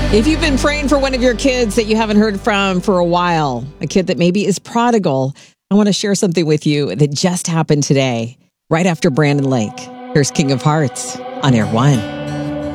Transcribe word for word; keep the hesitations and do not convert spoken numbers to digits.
If you've been praying for one of your kids that you haven't heard from for a while, a kid that maybe is prodigal, I want to share something with you that just happened today, right after Brandon Lake. Here's King of Hearts on Air One.